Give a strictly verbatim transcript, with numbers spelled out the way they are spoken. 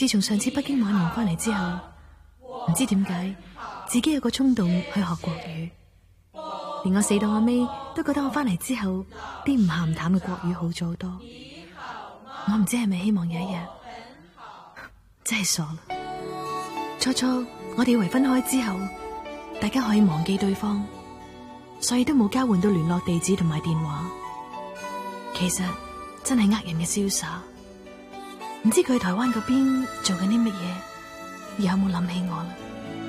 自從上次北京馬年翻嚟之後，唔知點解自己有個衝動去學國語，連我死到阿尾都覺得我翻嚟之後啲唔鹹唔淡嘅國語好咗好多。我唔知係咪希望有一日，真係傻啦。初初我哋以為分開之後大家可以忘記對方，所以都冇交換到聯絡地址同埋電話。其實真係呃人嘅瀟灑。唔知佢喺台灣嗰邊做緊啲乜嘢，有冇諗起我啦？